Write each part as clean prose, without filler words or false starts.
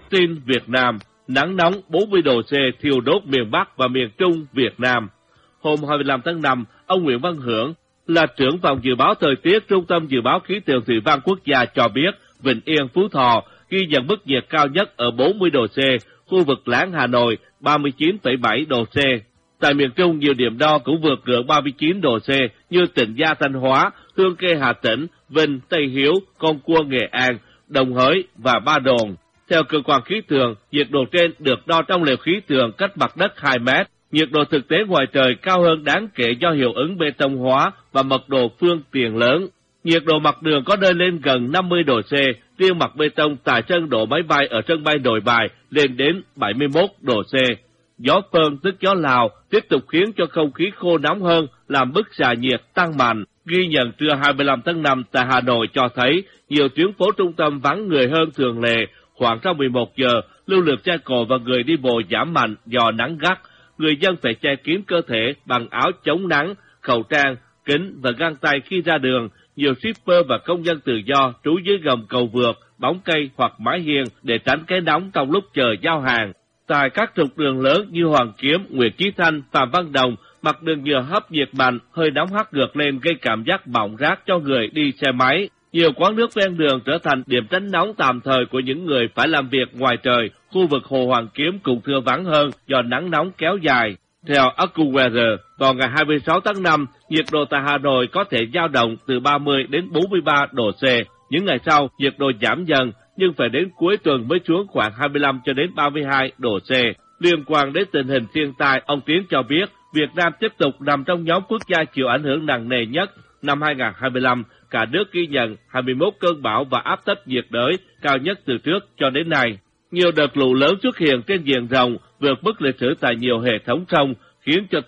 tin Việt Nam, nắng nóng 40 độ C thiêu đốt miền Bắc và miền Trung Việt Nam. Hôm 25 tháng 5, ông Nguyễn Văn Hưởng là trưởng phòng dự báo thời tiết Trung tâm Dự báo Khí tượng Thủy văn Quốc gia cho biết Vĩnh Yên, Phú Thọ ghi nhận mức nhiệt cao nhất ở 40 độ C, khu vực Láng Hà Nội 39,7 độ C. Tại miền Trung, nhiều điểm đo cũng vượt ngưỡng 39 độ C như Tịnh Gia Thanh Hóa, Hương Khê Hà Tĩnh, Vinh, Tây Hiếu, Con Cua Nghệ An, Đồng Hới và Ba Đồn. Theo cơ quan khí tượng, nhiệt độ trên được đo trong lều khí tượng cách mặt đất 2 mét. Nhiệt độ thực tế ngoài trời cao hơn đáng kể do hiệu ứng bê tông hóa và mật độ phương tiện lớn. Nhiệt độ mặt đường có nơi lên gần 50 độ C, riêng mặt bê tông tại sân đổ máy bay ở sân bay Nội Bài lên đến 71 độ C. Gió phơn tức gió Lào tiếp tục khiến cho không khí khô nóng hơn, làm bức xạ nhiệt tăng mạnh. Ghi nhận trưa 25 tháng 5 tại Hà Nội cho thấy nhiều tuyến phố trung tâm vắng người hơn thường lệ. Khoảng sau 11 giờ, lưu lượng xe cộ và người đi bộ giảm mạnh do nắng gắt. Người dân phải che kín cơ thể bằng áo chống nắng, khẩu trang, kính và găng tay khi ra đường. Nhiều shipper và công dân tự do trú dưới gầm cầu vượt, bóng cây hoặc mái hiên để tránh cái nóng trong lúc chờ giao hàng. Tại các trục đường lớn như Hoàng Kiếm, Nguyễn Chí Thanh, Phạm Văn Đồng, mặt đường nhựa hấp nhiệt mạnh, hơi nóng hắt ngược lên gây cảm giác bỏng rát cho người đi xe máy. Nhiều quán nước ven đường trở thành điểm tránh nóng tạm thời của những người phải làm việc ngoài trời. Khu vực Hồ Hoàn Kiếm cũng thưa vắng hơn do nắng nóng kéo dài. Theo AccuWeather, vào ngày 26 tháng 5, nhiệt độ tại Hà Nội có thể dao động từ 30 đến 43 độ C. Những ngày sau, nhiệt độ giảm dần, nhưng phải đến cuối tuần mới xuống khoảng 25 cho đến 32 độ C. Liên quan đến tình hình thiên tai, ông Tiến cho biết Việt Nam tiếp tục nằm trong nhóm quốc gia chịu ảnh hưởng nặng nề nhất. Năm 2025, cả nước ghi nhận 21 cơn bão và áp thấp nhiệt đới cao nhất từ trước cho đến nay. Nhiều đợt lũ lớn xuất hiện trên diện rộng, vượt mức lịch sử tại nhiều hệ thống sông, khiến cho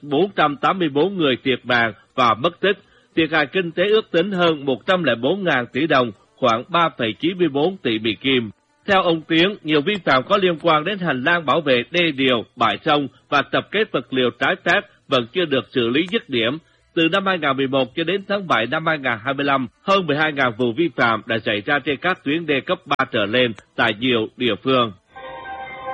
484 người thiệt mạng và mất tích. Thiệt hại kinh tế ước tính hơn 104.000 tỷ đồng, khoảng 3,94 tỷ Mỹ Kim. Theo ông Tiến, nhiều vi phạm có liên quan đến hành lang bảo vệ đê điều, bãi sông và tập kết vật liệu trái phép vẫn chưa được xử lý dứt điểm. Từ năm 2011 cho đến tháng 7 năm 2025, hơn 12.000 vụ vi phạm đã xảy ra trên các tuyến đê cấp 3 trở lên tại nhiều địa phương.